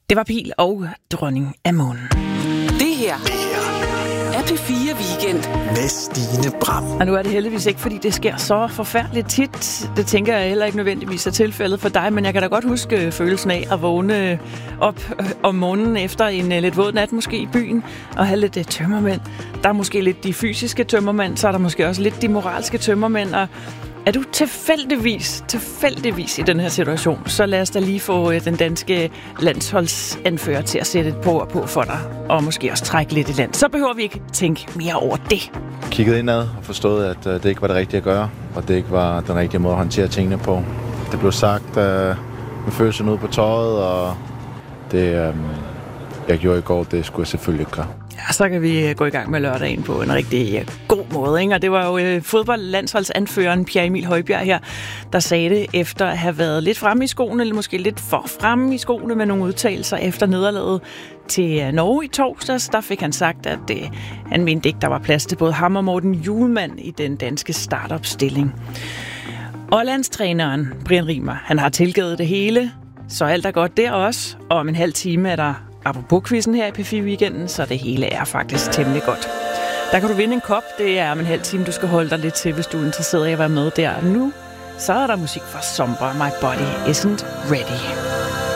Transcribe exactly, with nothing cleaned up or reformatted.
Det var Pil og Dronning af Månen. Det her er P fire Weekend med Stine Bram. Og nu er det heldigvis ikke, fordi det sker så forfærdeligt tit. Det tænker jeg heller ikke nødvendigvis er tilfældet for dig, men jeg kan da godt huske følelsen af at vågne op om morgenen efter en lidt våd nat måske i byen og have lidt tømmermænd. Der er måske lidt de fysiske tømmermænd, så er der måske også lidt de moralske tømmermænd, og er du tilfældigvis, tilfældigvis i den her situation, så lad os da lige få den danske landsholdsanfører til at sætte et par ord på for dig, og måske også trække lidt i land. Så behøver vi ikke tænke mere over det. Kigget indad og forstået, at det ikke var det rigtige at gøre, og det ikke var den rigtige måde at håndtere tingene på. Det blev sagt uh, med følelsen ud på tøjet, og det, um, jeg gjorde i går, det skulle jeg selvfølgelig ikke gøre. Ja, så kan vi gå i gang med lørdagen på en rigtig god måde, ikke? Og det var jo øh, fodboldlandsholdsanføreren Pierre Emil Højbjerg her, der sagde det efter at have været lidt fremme i skoene, eller måske lidt for fremme i skoene med nogle udtalelser efter nederlaget til Norge i torsdags. Der fik han sagt, at øh, han mente ikke, der var plads til både ham og Morten Hjulmand i den danske startopstilling. Og landstræneren Brian Riemer, han har tilgivet det hele, så alt er godt der også. Og om en halv time er der apropos quizzen her i P fire Weekenden, så det hele er faktisk temmelig godt. Der kan du vinde en kop. Det er om en halv time, du skal holde dig lidt til, hvis du er interesseret i at være med der. Nu så er der musik fra Sombra, My Body Isn't Ready.